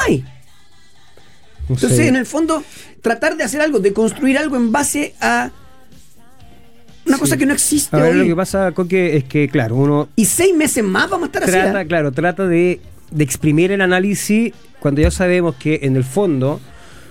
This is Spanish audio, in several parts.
hay. Entonces, en el fondo, tratar de hacer algo, de construir algo en base a una cosa que no existe hoy. Lo que pasa, Coque, es que, claro, uno... Y 6 meses más vamos a estar así. Trata de exprimir el análisis cuando ya sabemos que, en el fondo,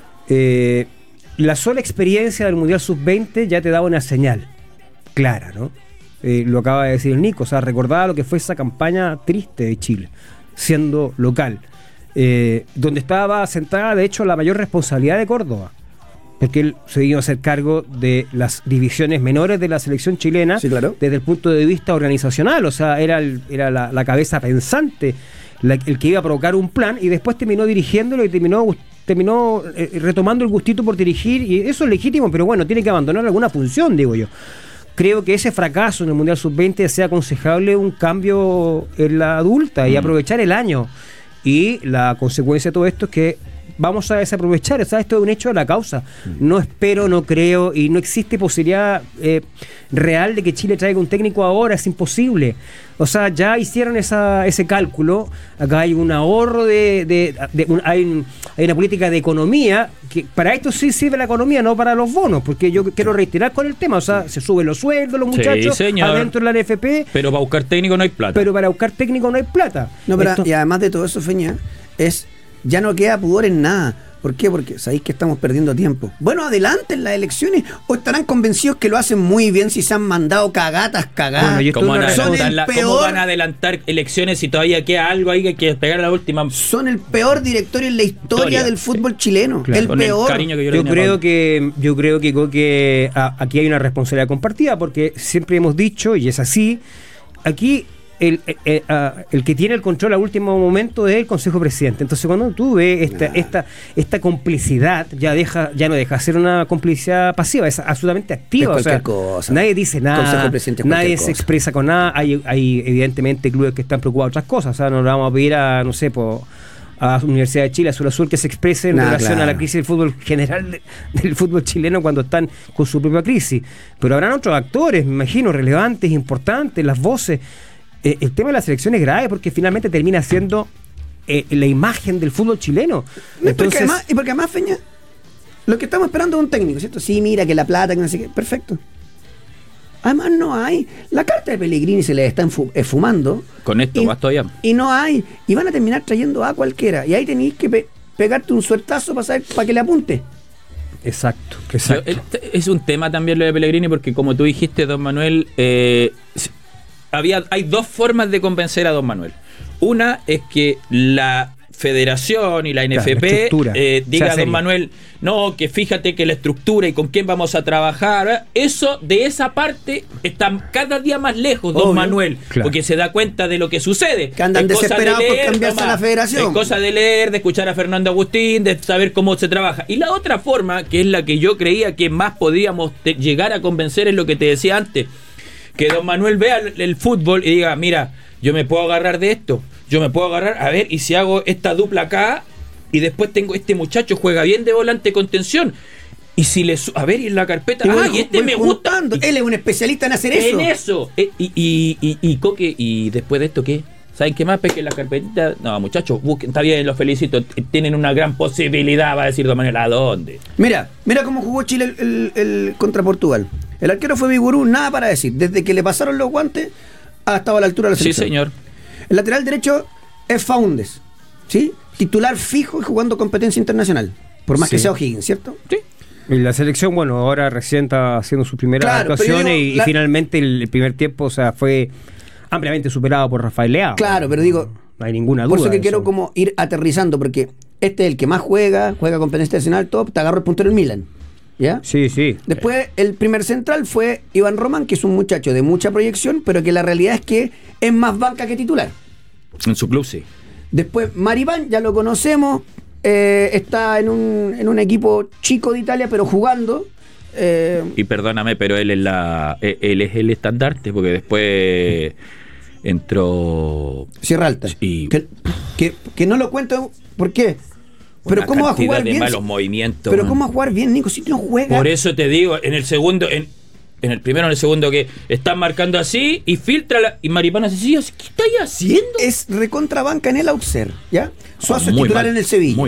la sola experiencia del Mundial Sub-20 ya te daba una señal clara, ¿no? Lo acaba de decir el Nico, o sea, recordaba lo que fue esa campaña triste de Chile, siendo local. Donde estaba sentada, de hecho, la mayor responsabilidad de Córdoba, porque él se vino a hacer cargo de las divisiones menores de la selección chilena, sí, claro, desde el punto de vista organizacional, o sea, era la cabeza pensante, el que iba a provocar un plan, y después terminó dirigiéndolo y terminó retomando el gustito por dirigir, y eso es legítimo, pero bueno, tiene que abandonar alguna función, digo yo. Creo que ese fracaso en el Mundial Sub-20 sea aconsejable un cambio en la adulta y aprovechar el año. Y la consecuencia de todo esto es que vamos a desaprovechar, o sea, esto es un hecho de la causa. No espero, no creo, y no existe posibilidad real de que Chile traiga un técnico ahora, es imposible. O sea, ya hicieron ese cálculo, acá hay un ahorro hay una política de economía, que para esto sí sirve la economía, no para los bonos, porque yo quiero reiterar con el tema, o sea, se suben los sueldos los muchachos, sí, adentro de la NFP. Pero para buscar técnico no hay plata. No, pero, y además de todo eso, Feña, ya no queda pudor en nada. ¿Por qué? Porque sabéis que estamos perdiendo tiempo. Bueno, adelanten las elecciones, o estarán convencidos que lo hacen muy bien si se han mandado cagadas. Bueno, ¿Cómo van a adelantar elecciones si todavía queda algo ahí que hay que pegar a la última? Son el peor directorio en la historia del fútbol chileno. Claro. El peor. Yo creo que aquí hay una responsabilidad compartida, porque siempre hemos dicho, y es así, aquí el que tiene el control al último momento es el Consejo Presidente. Entonces, cuando tú ves esta complicidad, ya no deja de ser una complicidad pasiva, es absolutamente activa. Es cualquier cosa. Nadie dice nada, nadie se expresa con nada. Hay evidentemente clubes que están preocupados de otras cosas. O sea, no vamos a pedir a la Universidad de Chile, Azul Azul, que se exprese en relación a la crisis del fútbol general, del fútbol chileno, cuando están con su propia crisis. Pero habrán otros actores, me imagino, relevantes, importantes, las voces. El tema de la selección es grave porque finalmente termina siendo la imagen del fútbol chileno. Entonces, porque además, Feña, lo que estamos esperando es un técnico, ¿cierto? Sí, mira, que la plata, que no sé qué, perfecto. Además no hay. La carta de Pellegrini se le está esfumando. Con esto vas todavía. Y no hay. Y van a terminar trayendo a cualquiera. Y ahí tenéis que pegarte un suertazo para que le apunte. Exacto. Es un tema también lo de Pellegrini, porque como tú dijiste, don Manuel, hay dos formas de convencer a don Manuel. Una es que la Federación y la NFP diga a don Manuel, no, que fíjate que la estructura y con quién vamos a trabajar, de esa parte están cada día más lejos, don Manuel, porque se da cuenta de lo que sucede. Que andan desesperados por cambiarse a la Federación. Es cosa de leer, de escuchar a Fernando Agustín, de saber cómo se trabaja. Y la otra forma, que es la que yo creía que más podíamos llegar a convencer, es lo que te decía antes, que don Manuel vea el fútbol y diga, mira, yo me puedo agarrar de esto, a ver, y si hago esta dupla acá, y después tengo este muchacho juega bien de volante contención, y si le a ver, y en la carpeta, y me gusta. Él es un especialista en hacer eso. En eso. Y Coque, y después de esto, ¿qué? ¿Saben qué más? Pesquen las carpetitas. No, muchachos, busquen, está bien, los felicito, tienen una gran posibilidad, va a decir don Manuel, ¿a dónde? Mira cómo jugó Chile el contra Portugal. El arquero fue Vigurú, nada para decir. Desde que le pasaron los guantes, ha estado a la altura de la selección. Sí, señor. El lateral derecho es Faúndez, ¿sí? Titular fijo y jugando competencia internacional. Por más que sea O'Higgins, ¿cierto? Sí. Y la selección, bueno, ahora recién está haciendo sus primeras actuaciones y finalmente el primer tiempo, o sea, fue ampliamente superado por Rafael Leao. Claro, pero digo, no hay ninguna duda. Por eso que quiero como ir aterrizando, porque este es el que más juega competencia internacional, top, te agarró el puntero el Milan. ¿Ya? Sí. Después, el primer central fue Iván Román, que es un muchacho de mucha proyección, pero que la realidad es que es más banca que titular. En su club, sí. Después, Maripán, ya lo conocemos, está en un equipo chico de Italia, pero jugando. Y perdóname, pero él es el estandarte, porque después entró Sierra Alta. Y que no lo cuento, ¿por qué? Pero ¿cómo va a jugar bien? Malos movimientos. Pero ¿cómo va a jugar bien, Nico, si no juega? Por eso te digo, en el segundo, en el primero, en el segundo, que están marcando así y filtra y Maripán hace así, ¿qué estáis haciendo? Es recontrabanca en el Auxerre, ¿ya? Suazo es titular en el Sevilla.